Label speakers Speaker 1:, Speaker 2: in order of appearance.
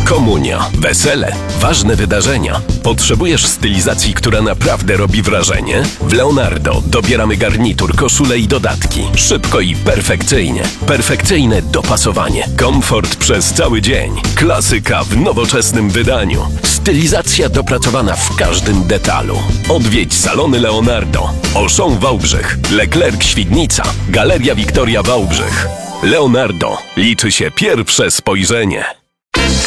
Speaker 1: Komunia, wesele, ważne wydarzenia. Potrzebujesz stylizacji, która naprawdę robi wrażenie? W Leonardo dobieramy garnitur, koszule i dodatki. Szybko i perfekcyjnie. Perfekcyjne dopasowanie. Komfort przez cały dzień. Klasyka w nowoczesnym wydaniu. Stylizacja dopracowana w każdym detalu. Odwiedź salony Leonardo. Auchan Wałbrzych, Leclerc Świdnica, Galeria Wiktoria Wałbrzych. Leonardo. Liczy się pierwsze spojrzenie.